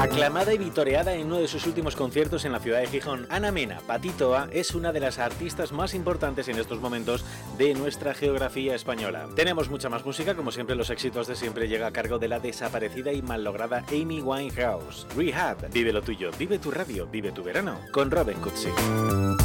Aclamada y vitoreada en uno de sus últimos conciertos en la ciudad de Gijón, Ana Mena, Patitoa, es una de las artistas más importantes en estos momentos de nuestra geografía española. Tenemos mucha más música, como siempre los éxitos de siempre llega a cargo de la desaparecida y mallograda Amy Winehouse. Rehab, vive lo tuyo, vive tu radio, vive tu verano, con Robin Cutsi.